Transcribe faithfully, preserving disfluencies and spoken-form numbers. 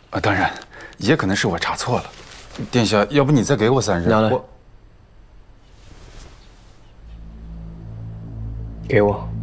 啊，当然，也可能是我查错了。殿下，要不你再给我三日？ 拿来， 我给我。